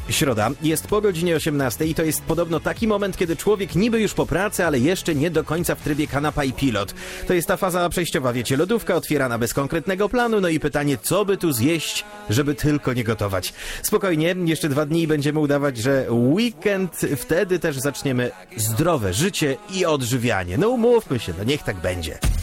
Środa jest po godzinie 18 i to jest podobno taki moment, kiedy człowiek niby już po pracy, ale jeszcze nie do końca w trybie kanapa i pilot. To jest ta faza przejściowa, wiecie, lodówka otwierana bez konkretnego planu, no i pytanie, co by tu zjeść, żeby tylko nie gotować. Spokojnie, jeszcze 2 dni i będziemy udawać, że weekend, wtedy też zaczniemy zdrowe życie i odżywianie. No umówmy się, no niech tak będzie.